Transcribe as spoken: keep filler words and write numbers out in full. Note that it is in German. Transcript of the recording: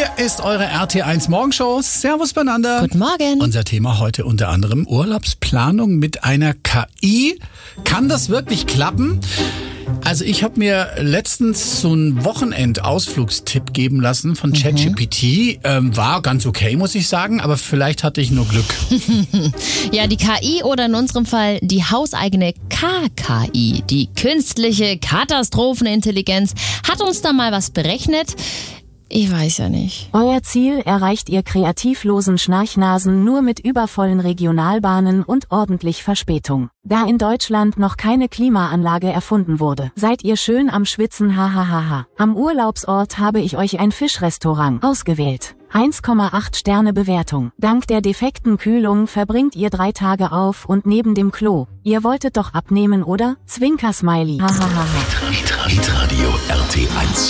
Hier ist eure R T eins Morgenshow. Servus beieinander. Guten Morgen. Unser Thema heute unter anderem Urlaubsplanung mit einer K I. Kann das wirklich klappen? Also ich habe mir letztens so einen Wochenendausflugstipp geben lassen von ChatGPT. Ähm, war ganz okay, muss ich sagen, aber vielleicht hatte ich nur Glück. Ja, die K I oder in unserem Fall die hauseigene K K I, die künstliche Katastrophenintelligenz, hat uns da mal was berechnet. Ich weiß ja nicht. Euer Ziel erreicht ihr kreativlosen Schnarchnasen nur mit übervollen Regionalbahnen und ordentlich Verspätung. Da in Deutschland noch keine Klimaanlage erfunden wurde, seid ihr schön am Schwitzen, hahaha. Am Urlaubsort habe ich euch ein Fischrestaurant ausgewählt. eins Komma acht Sterne Bewertung. Dank der defekten Kühlung verbringt ihr drei Tage auf und neben dem Klo. Ihr wolltet doch abnehmen, oder? Zwinker-Smiley. Hahaha. Hitradio R T eins.